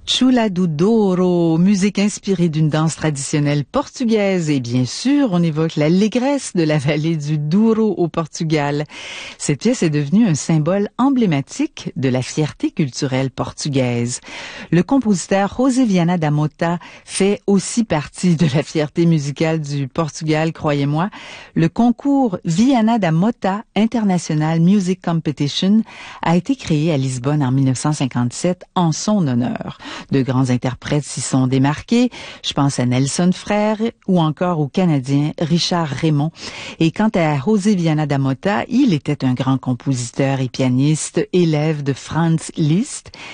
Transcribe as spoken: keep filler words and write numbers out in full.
Chula do Douro, musique inspirée d'une danse traditionnelle portugaise et bien sûr, on évoque l'allégresse de la vallée du Douro au Portugal. Cette pièce est devenue un symbole emblématique de la fierté culturelle portugaise. Le compositeur José Viana da Mota fait aussi partie de la fierté musicale du Portugal, croyez-moi. Le concours Viana da Mota International Music Competition a été créé à Lisbonne en mille neuf cent cinquante-sept en son honneur. De grands interprètes s'y sont démarqués. Je pense à Nelson Frère ou encore au Canadien Richard Raymond. Et quant à José Viana da Mota, il était un grand compositeur et pianiste, élève de Franz Liszt.